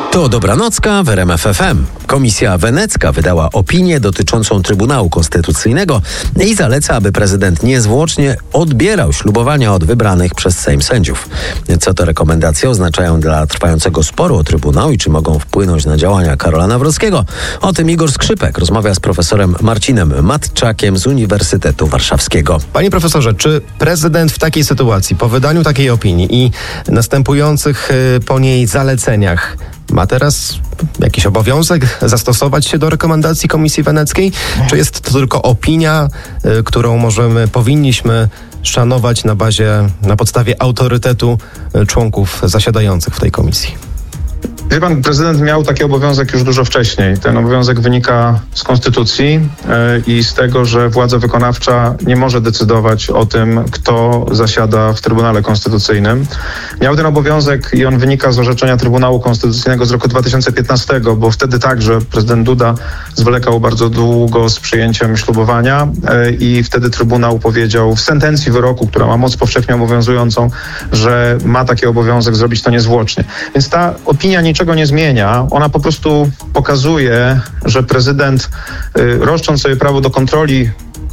To Dobranocka w RMF FM. Komisja Wenecka wydała opinię dotyczącą Trybunału Konstytucyjnego i zaleca, aby prezydent niezwłocznie odbierał ślubowania od wybranych przez Sejm sędziów. Co te rekomendacje oznaczają dla trwającego sporu o Trybunał i czy mogą wpłynąć na działania Karola Nawrockiego? O tym Igor Skrzypek rozmawia z profesorem Marcinem Matczakiem z Uniwersytetu Warszawskiego. Panie profesorze, czy prezydent w takiej sytuacji, po wydaniu takiej opinii i następujących po niej zaleceniach, ma teraz jakiś obowiązek zastosować się do rekomendacji Komisji Weneckiej? Czy jest to tylko opinia, którą powinniśmy szanować na podstawie autorytetu członków zasiadających w tej komisji? Wie pan, prezydent miał taki obowiązek już dużo wcześniej. Ten obowiązek wynika z konstytucji i z tego, że władza wykonawcza nie może decydować o tym, kto zasiada w Trybunale Konstytucyjnym. Miał ten obowiązek i on wynika z orzeczenia Trybunału Konstytucyjnego z roku 2015, bo wtedy także prezydent Duda zwlekał bardzo długo z przyjęciem ślubowania i wtedy Trybunał powiedział w sentencji wyroku, która ma moc powszechnie obowiązującą, że ma taki obowiązek zrobić to niezwłocznie. Więc ta opinia niczego nie zmienia. Ona po prostu pokazuje, że prezydent, roszcząc sobie prawo do kontroli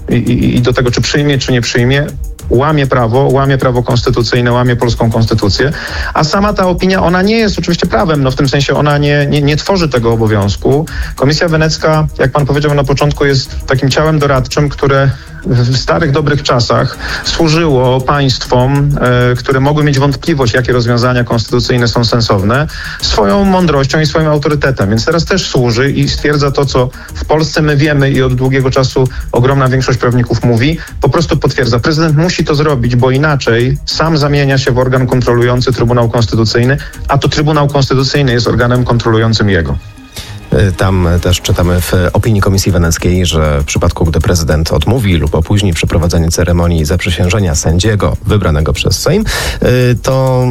i do tego, czy przyjmie, czy nie przyjmie, łamie prawo konstytucyjne, łamie polską konstytucję, a sama ta opinia, ona nie jest oczywiście prawem, w tym sensie ona nie tworzy tego obowiązku. Komisja Wenecka, jak pan powiedział na początku, jest takim ciałem doradczym, które w starych, dobrych czasach służyło państwom, które mogły mieć wątpliwość, jakie rozwiązania konstytucyjne są sensowne, swoją mądrością i swoim autorytetem. Więc teraz też służy i stwierdza to, co w Polsce my wiemy i od długiego czasu ogromna większość prawników mówi, po prostu potwierdza. Prezydent musi to zrobić, bo inaczej sam zamienia się w organ kontrolujący Trybunał Konstytucyjny, a to Trybunał Konstytucyjny jest organem kontrolującym jego. Tam też czytamy w opinii Komisji Weneckiej, że w przypadku, gdy prezydent odmówi lub opóźni przeprowadzenie ceremonii zaprzysiężenia sędziego wybranego przez Sejm, to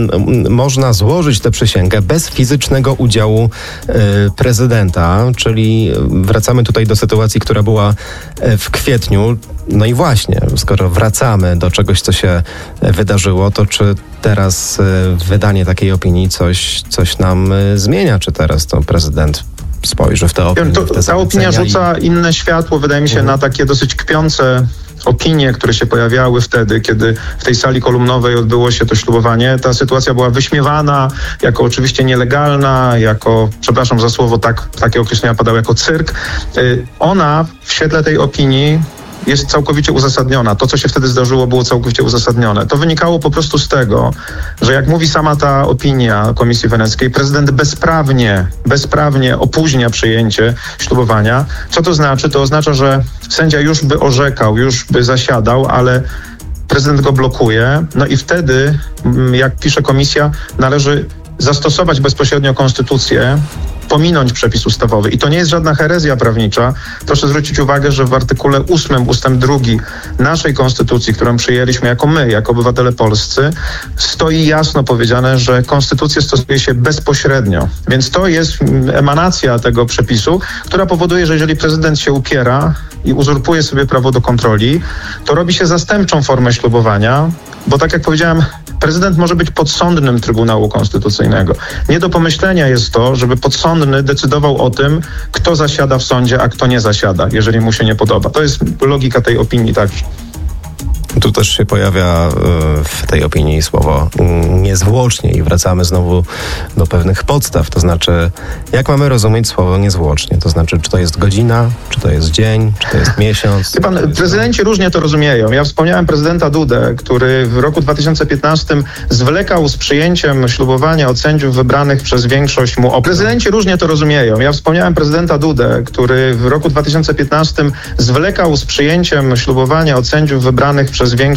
można złożyć tę przysięgę bez fizycznego udziału prezydenta, czyli wracamy tutaj do sytuacji, która była w kwietniu. No i właśnie, skoro wracamy do czegoś, co się wydarzyło, to czy teraz wydanie takiej opinii coś nam zmienia? Czy teraz to prezydent spojrzy w tę opinię? Ta opinia rzuca inne światło, wydaje mi się, na takie dosyć kpiące opinie, które się pojawiały wtedy, kiedy w tej sali kolumnowej odbyło się to ślubowanie. Ta sytuacja była wyśmiewana jako oczywiście nielegalna, jako, przepraszam za słowo, takie określenia padały, jako cyrk. Ona w świetle tej opinii jest całkowicie uzasadniona. To, co się wtedy zdarzyło, było całkowicie uzasadnione. To wynikało po prostu z tego, że jak mówi sama ta opinia Komisji Weneckiej, prezydent bezprawnie opóźnia przyjęcie ślubowania. Co to znaczy? To oznacza, że sędzia już by orzekał, już by zasiadał, ale prezydent go blokuje. No i wtedy, jak pisze komisja, należy zastosować bezpośrednio konstytucję, pominąć przepis ustawowy. I to nie jest żadna herezja prawnicza. Proszę zwrócić uwagę, że w artykule 8 ustęp 2 naszej konstytucji, którą przyjęliśmy jako obywatele polscy, stoi jasno powiedziane, że konstytucję stosuje się bezpośrednio. Więc to jest emanacja tego przepisu, która powoduje, że jeżeli prezydent się upiera i uzurpuje sobie prawo do kontroli, to robi się zastępczą formę ślubowania, bo tak jak powiedziałem, prezydent może być podsądnym Trybunału Konstytucyjnego. Nie do pomyślenia jest to, żeby podsądny decydował o tym, kto zasiada w sądzie, a kto nie zasiada, jeżeli mu się nie podoba. To jest logika tej opinii także. Tu też się pojawia w tej opinii słowo niezwłocznie i wracamy znowu do pewnych podstaw. To znaczy, jak mamy rozumieć słowo niezwłocznie? To znaczy, czy to jest godzina, czy to jest dzień, czy to jest miesiąc? Wie pan, prezydenci różnie to rozumieją. Ja wspomniałem prezydenta Dudę, który w roku 2015 zwlekał z przyjęciem ślubowania od sędziów wybranych przez większość mu. Prezydenci różnie to rozumieją. Ja wspomniałem prezydenta Dudę, który w roku 2015 zwlekał z przyjęciem ślubowania od sędziów wybranych przez większość